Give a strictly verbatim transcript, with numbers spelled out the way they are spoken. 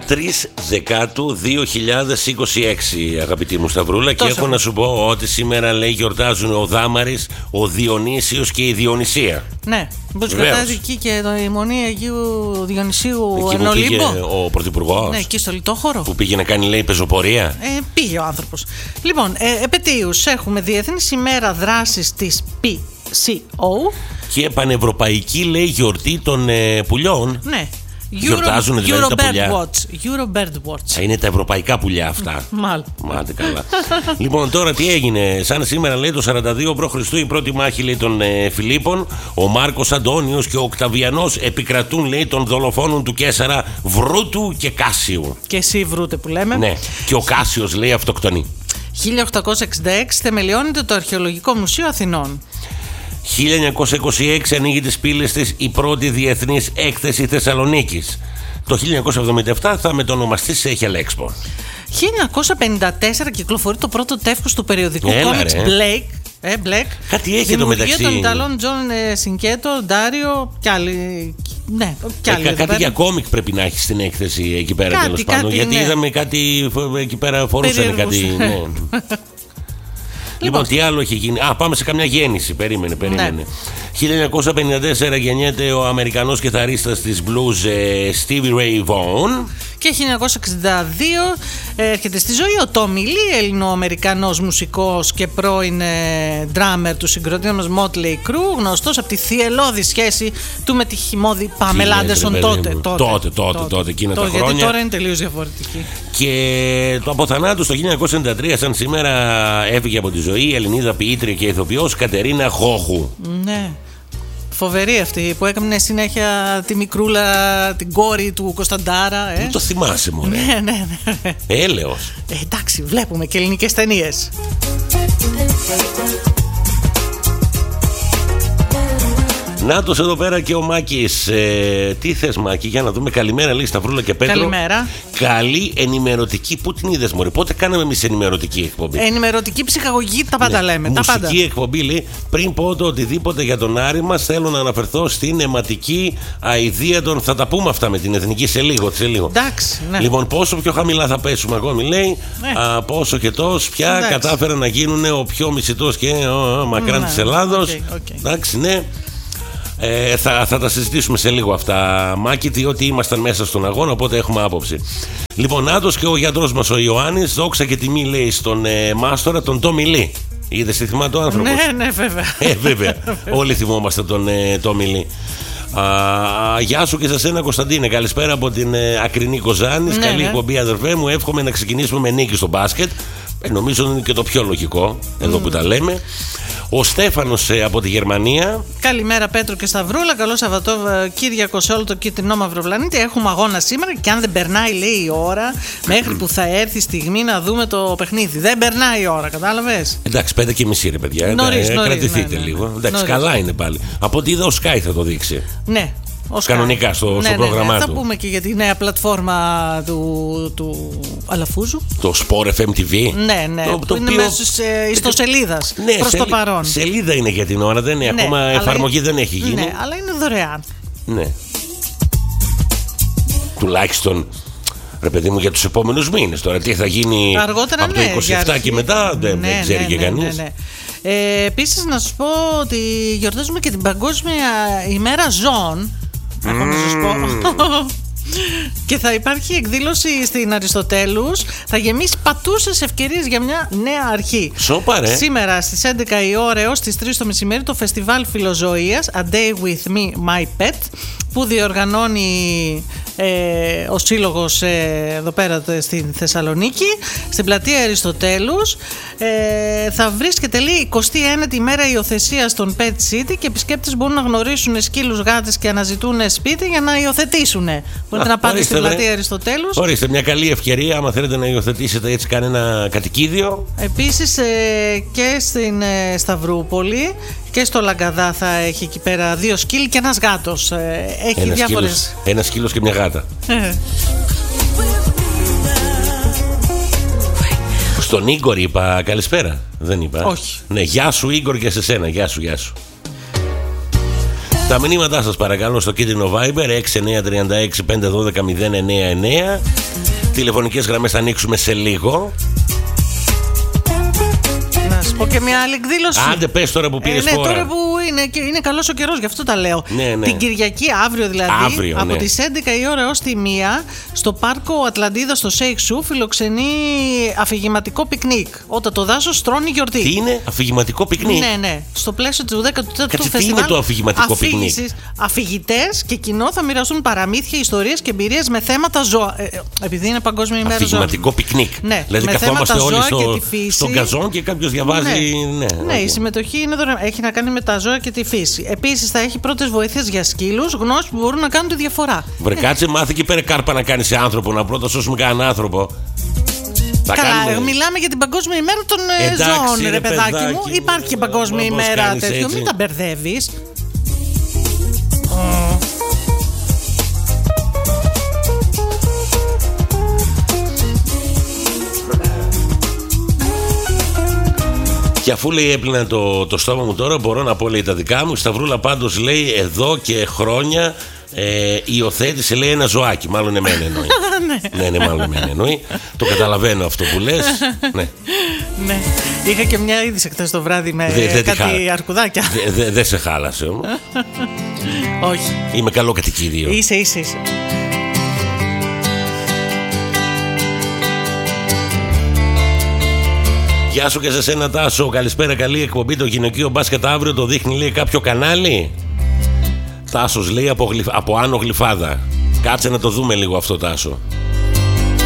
τρεις Δεκάτου δύο χιλιάδες είκοσι έξι, αγαπητή μου Σταυρούλα. Τόσο. Και έχω να σου πω ότι σήμερα, λέει, γιορτάζουν ο Δάμαρης, ο Διονύσιος και η Διονυσία. Ναι, πώς γιορτάζει εκεί και το η Μονή Αγίου Διονυσίου εν Ολύμπο. Ο Πρωθυπουργός. Ναι, εκεί στο Λιτόχωρο. Που πήγε να κάνει, λέει, πεζοπορία. Ε, πήγε ο άνθρωπος. Λοιπόν, ε, επετείους έχουμε Διεθνής ημέρα δράσης της πι σι ο. Και πανευρωπαϊκή, λέει, γιορτή των ε, πουλιών. Ναι. Γιορτάζουν Euro, δηλαδή Euro τα πουλιά. Watch. Euro Bird Watch. Είναι τα ευρωπαϊκά πουλιά αυτά. Μάλλον. Μάτε καλά. Λοιπόν, τώρα τι έγινε. Σαν σήμερα, λέει, το σαράντα δύο π.Χ. η πρώτη μάχη, λέει, των ε, Φιλίππων. Ο Μάρκος Αντώνιος και ο Οκταβιανός επικρατούν, λέει, των δολοφόνων του Καίσαρα Βρούτου και Κάσιου. Και εσύ Βρούτε που λέμε. Ναι. Και ο Κάσιος, λέει, αυτοκτονεί. χίλια οκτακόσια εξήντα έξι θεμελιώνεται το Αρχαιολογικό Μουσείο Αθηνών. χίλια εννιακόσια είκοσι έξι ανοίγει τις πύλες της η πρώτη διεθνής έκθεση Θεσσαλονίκης. Το χίλια εννιακόσια εβδομήντα επτά θα μετονομαστεί σε Hellexpo. χίλια εννιακόσια πενήντα τέσσερα κυκλοφορεί το πρώτο τεύχος του περιοδικού Comics Blake. Ε, Black. Κάτι έχει το μεταξύ. Δημιουργία των Ιταλών Τζον Σινκέτο, Ντάριο και άλλοι. Ναι, και άλλοι. Ε, κάτι για κόμικ πρέπει να έχει στην έκθεση εκεί πέρα, τέλος πάντων. Γιατί ναι. είδαμε κάτι εκεί πέρα, φορούσαν κάτι. Ναι. Λοιπόν, τι άλλο έχει γίνει. Α, πάμε σε καμιά γέννηση. Περίμενε, περίμενε. Ναι. χίλια εννιακόσια πενήντα τέσσερα γεννιέται ο Αμερικανός κιθαρίστας της blues Stevie Ray Vaughan. Και χίλια εννιακόσια εξήντα δύο έρχεται στη ζωή ο Tommy Lee, Ελληνοαμερικανός μουσικός και πρώην ντράμερ του συγκροτήματος Motley Crue, γνωστός από τη θυελλώδη σχέση του με τη χυμώδη Παμέλα Άντερσον τότε. Τότε, τότε, τότε, τότε, εκείνα τα χρόνια. Γιατί τώρα είναι τελείως διαφορετική. Και το αποθανάτου το χίλια εννιακόσια ενενήντα τρία, σαν σήμερα, έφυγε από τη ζωή η Ελληνίδα ποιήτρια και ηθοποιός Κατερίνα Γόχου. Ναι. Φοβερή αυτή που έκανε συνέχεια τη μικρούλα, την κόρη του Κωνσταντάρα. Ε. Το θυμάσαι, μωρέ. Ναι, ναι, ναι. Έλεος. Ε, εντάξει, βλέπουμε και ελληνικές ταινίες. Νάτος εδώ πέρα και ο Μάκης. Ε, τι θες, Μάκη, για να δούμε. Καλημέρα, λέει, Σταυρούλα και Πέτρο. Καλημέρα. Καλή ενημερωτική. Πού την είδες, μωρέ? Πότε κάναμε εμείς ενημερωτική εκπομπή? Ενημερωτική ψυχαγωγή, τα πάντα, ναι, λέμε. Μουσική τα πάντα. εκπομπή, λέει. Πριν πω το οτιδήποτε για τον Άρη μας, θέλω να αναφερθώ στην αιματική αηδία των. Θα τα πούμε αυτά με την Εθνική σε λίγο. Σε λίγο. Εντάξει, ναι. Λοιπόν, πόσο πιο χαμηλά θα πέσουμε ακόμη, λέει. Ναι. Α, πόσο και τόσο πια. Εντάξει. Κατάφεραν να γίνουν ο πιο μισητός και ο, μακράν ναι. της Ελλάδος. Okay, okay. Εντάξει, ναι. Ε, θα, θα τα συζητήσουμε σε λίγο αυτά, Μάκη, διότι ήμασταν μέσα στον αγώνα, οπότε έχουμε άποψη. Λοιπόν, άντως και ο γιατρός μας ο Ιωάννης, δόξα και τιμή, λέει, στον ε, μάστορα, τον Τόμι Λί. Είδες τι θυμάται ο άνθρωπος? Ναι, ναι, βέβαια. Ε, βέβαια. Όλοι θυμόμαστε τον ε, Τόμι Λί. Α, γεια σου και σε σένα, Κωνσταντίνε. Καλησπέρα από την ε, Ακρινή Κοζάνης. Ναι, Καλή εκπομπή, ναι. αδερφέ μου. Εύχομαι να ξεκινήσουμε με νίκη στο μπάσκετ. Ε, νομίζω είναι και το πιο λογικό εδώ mm. που τα λέμε. Ο Στέφανος ε, από τη Γερμανία. Καλημέρα, Πέτρο και Σταυρούλα. Καλό Σαββατοκύριακο σε όλο το κίτρινο μαύρο πλανήτη. Έχουμε αγώνα σήμερα και αν δεν περνάει, λέει, η ώρα μέχρι που θα έρθει η στιγμή να δούμε το παιχνίδι. Δεν περνάει η ώρα, κατάλαβες? Εντάξει, πέντε και μισή, ρε παιδιά. Νωρίς, ε, νωρίς, κρατηθείτε ναι, ναι. λίγο. Εντάξει, νωρίς. Καλά είναι πάλι. Από ό,τι είδα ο Sky θα το δείξει. Ναι. Κανονικά στο, ναι, στο ναι, πρόγραμμά ναι. του. Θα πούμε και για τη νέα πλατφόρμα του, του Αλαφούζου. Το Sport εφ εμ τι βι. Ναι, ναι. Το, το είναι οποίο... μέσω σε ιστοσελίδας. Ναι, προς σελί... το παρόν. Σελίδα είναι για την ώρα, δεν είναι ναι, ακόμα εφαρμογή, είναι... δεν έχει γίνει. Ναι, αλλά είναι δωρεάν. Ναι. Τουλάχιστον, ρε παιδί μου, για τους επόμενους μήνες. Τώρα τι θα γίνει αργότερα, από ναι, το είκοσι επτά και μετά, δεν, ναι, δεν ξέρει ναι, και ναι, κανείς. Ναι, ναι. Ε, επίσης να σας πω ότι γιορτάζουμε και την Παγκόσμια ημέρα ζώων. Mm. Έχω να σας πω. Και θα υπάρχει εκδήλωση στην Αριστοτέλους. Θα γεμίσει πατούσες ευκαιρίες για μια νέα αρχή. Σοπαρέ. Σήμερα στις έντεκα η ώρα έως τις τρεις το μεσημέρι το φεστιβάλ φιλοζωίας A Day With Me My Pet, που διοργανώνει ε, ο σύλλογος ε, εδώ πέρα στην Θεσσαλονίκη, στην πλατεία Αριστοτέλους. Ε, θα βρίσκεται, λέει, εικοστή ένατη ημέρα υιοθεσίας στον Pet City και επισκέπτες μπορούν να γνωρίσουν σκύλους, γάτες και αναζητούν σπίτι για να υιοθετήσουν. Μπορείτε να πάτε στην πλατεία βρε. Αριστοτέλους. Ορίστε, μια καλή ευκαιρία άμα θέλετε να υιοθετήσετε έτσι κανένα κατοικίδιο. Επίσης ε, και στην ε, Σταυρούπολη και στο Λαγκαδά θα έχει εκεί πέρα δύο σκύλοι και ένας γάτος. Ε, έχει ένα διάφορες. Σκύλος, ένα σκύλος και μια γάτα. Στον Ίγκορ είπα καλησπέρα. Δεν είπα. Όχι. Ναι, γεια σου Ίγκορ και σε σένα. Γεια σου, γεια σου. Τα μηνύματά σας παρακαλώ στο κίτρινο Viber έξι εννιά τρία έξι πέντε ένα δύο μηδέν εννιά εννιά. Τηλεφωνικές γραμμές θα ανοίξουμε σε λίγο. Να σου πω και μια άλλη εκδήλωση. Άντε πες τώρα που πήρες ε, ναι, φόρα. τώρα που είναι, είναι καλός ο καιρός, γι' αυτό τα λέω. Ναι, ναι. Την Κυριακή, αύριο δηλαδή, αύριο, από ναι. τις έντεκα η ώρα έως τη μία, στο πάρκο Ατλαντίδα στο Σέιξου φιλοξενεί αφηγηματικό πικνίκ. Όταν το δάσος τρώνει γιορτή. Τι είναι, αφηγηματικό πικνίκ? Ναι, ναι. Στο πλαίσιο του δέκατου τέταρτου Κάτσε, φεστιβάλ. τι είναι το αφηγηματικό πικνίκ? Αφηγητές και κοινό θα μοιραστούν παραμύθια, ιστορίες και εμπειρίες με θέματα ζώα. Ε, επειδή είναι Παγκόσμια ημέρα ζώα. Αφηγηματικό πικνίκ. Ναι, δηλαδή με καθόμαστε όλοι ζώα στο, και στον καζόν και κάποιος διαβάζει. Ναι, ναι, ναι, okay. Η συμμετοχή είναι δωρεάν. Έχει να κάνει με τα ζώα και τη φύση. Επίσης θα έχει πρώτες βοήθειες για σκύλους, γνώσεις που μπορούν να κάνουν τη διαφορά. Βρε, κάτσε, μάθε και πέρα κάρπα να κάνει σε άνθρωπο, να πρώτα σώσουμε κανέναν άνθρωπο. Θα Καλά, κάνουμε... μιλάμε για την Παγκόσμια ημέρα των Εντάξει, ζώων, ρε, ρε παιδάκι, παιδάκι μου. μου. Υπάρχει και Παγκόσμια Πώς ημέρα κάνεις τέτοιο, έτσι? μην τα μπερδεύεις. Και αφού λέει έπλυνα το, το στόμα μου τώρα, μπορώ να πω, λέει, τα δικά μου. Η Σταυρούλα πάντως λέει εδώ και χρόνια ε, υιοθέτησε, λέει, ένα ζωάκι. Μάλλον εμένα εννοεί. ναι, ναι, μάλλον εμένα εννοεί. Το καταλαβαίνω αυτό που λες. ναι. ναι. Είχα και μια είδηση χτες το βράδυ με δε, δε κάτι χάλα... αρκουδάκια. Δεν δε, δε σε χάλασε όμως. Όχι. Είμαι καλό κατοικίδιο. Είσαι, είσαι, είσαι. Γεια σου και σε σένα, Τάσο. Καλησπέρα, καλή εκπομπή. Το γυναικείο μπάσκετ αύριο το δείχνει, λέει, κάποιο κανάλι. Τάσος λέει από, γλυφ... από Άνω Γλυφάδα. Κάτσε να το δούμε λίγο αυτό, Τάσο.